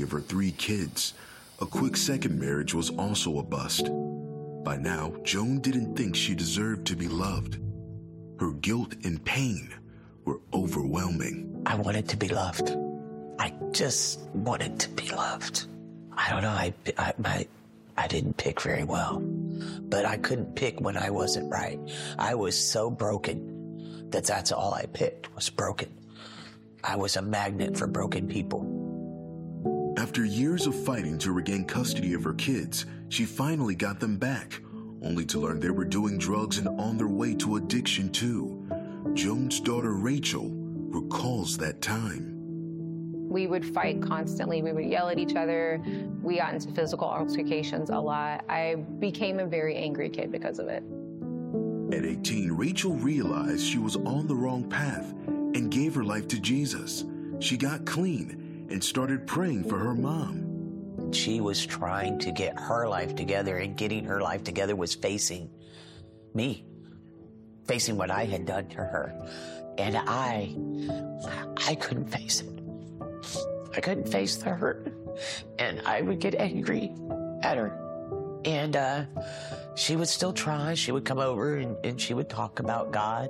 of her 3 kids. A quick second marriage was also a bust. By now, Joan didn't think she deserved to be loved. Her guilt and pain were overwhelming. I wanted to be loved. I just wanted to be loved. I don't know, I didn't pick very well, but I couldn't pick when I wasn't right. I was so broken that's all I picked was broken. I was a magnet for broken people. After years of fighting to regain custody of her kids, she finally got them back, only to learn they were doing drugs and on their way to addiction too. Joan's daughter Rachel recalls that time. We would fight constantly. We would yell at each other. We got into physical altercations a lot. I became a very angry kid because of it. At 18, Rachel realized she was on the wrong path and gave her life to Jesus. She got clean and started praying for her mom. She was trying to get her life together, and getting her life together was facing me, facing what I had done to her. And I couldn't face it. I couldn't face the hurt, and I would get angry at her. And she would still try. She would come over and she would talk about God.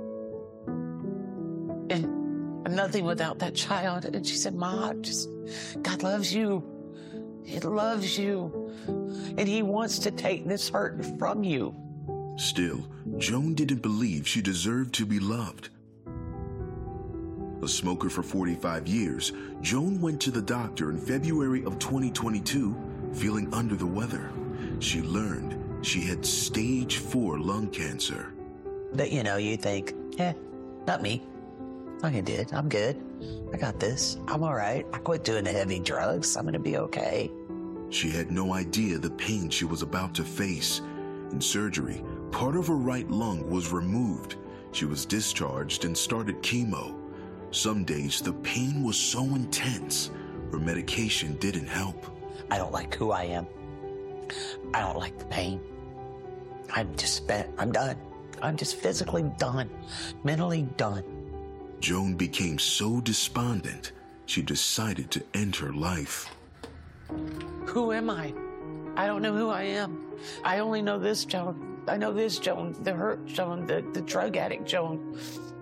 And I'm nothing without that child. And she said, "Ma, God loves you. He loves you. And he wants to take this hurt from you." Still, Joan didn't believe she deserved to be loved. A smoker for 45 years, Joan went to the doctor in February of 2022, feeling under the weather. She learned she had stage 4 lung cancer. But you think, not me. I did. I'm good. I got this. I'm all right. I quit doing the heavy drugs. I'm going to be okay. She had no idea the pain she was about to face. In surgery, part of her right lung was removed. She was discharged and started chemo. Some days, the pain was so intense, her medication didn't help. I don't like who I am. I don't like the pain. I'm done. I'm just physically done, mentally done. Joan became so despondent, she decided to end her life. Who am I? I don't know who I am. I only know this Joan. I know this Joan, the hurt Joan, the drug addict Joan.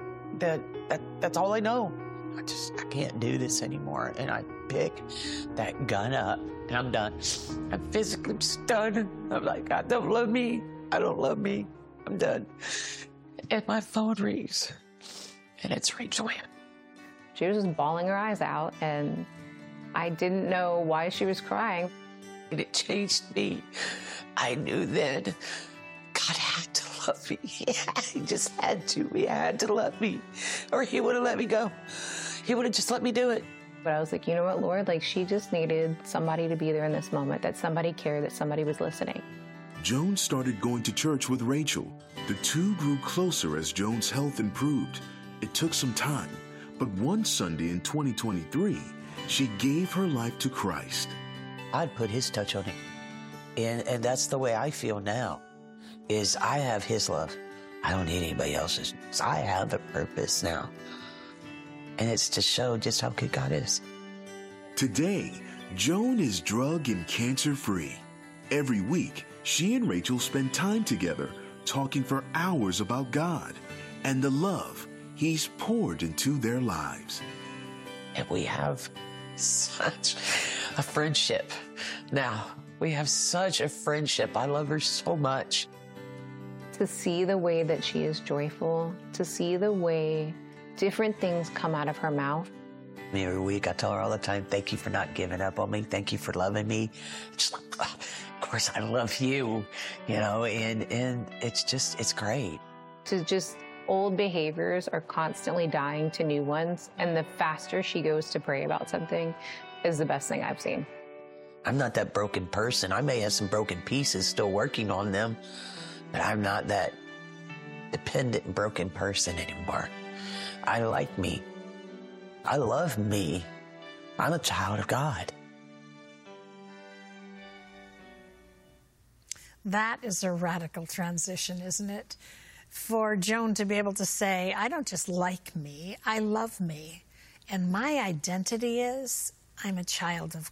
That's all I know. I can't do this anymore. And I pick that gun up and I'm done. I'm physically just done. I'm like, God don't love me. I don't love me. I'm done. And my phone rings and it's Rachel Ann. She was just bawling her eyes out, and I didn't know why she was crying. And it changed me. I knew then God had to love me. He just had to. He had to love me, or he would have let me go. He would have just let me do it. But I was like, you know what, Lord? Like, she just needed somebody to be there in this moment, that somebody cared, that somebody was listening. Joan started going to church with Rachel. The two grew closer as Joan's health improved. It took some time, but one Sunday in 2023, she gave her life to Christ. God put his touch on it. And that's the way I feel now, is I have his love. I don't need anybody else's. I have a purpose now. And it's to show just how good God is. Today, Joan is drug and cancer-free. Every week, she and Rachel spend time together, talking for hours about God and the love he's poured into their lives. And we have such a friendship now. We have such a friendship. I love her so much. To see the way that she is joyful, to see the way different things come out of her mouth. Every week I tell her all the time, thank you for not giving up on me. Thank you for loving me. Just like, of course I love you, and it's great. To just old behaviors are constantly dying to new ones, and the faster she goes to pray about something is the best thing I've seen. I'm not that broken person. I may have some broken pieces, still working on them, but I'm not that dependent, broken person anymore. I like me. I love me. I'm a child of God. That is a radical transition, isn't it? For Joan to be able to say, I don't just like me, I love me. And my identity is, I'm a child of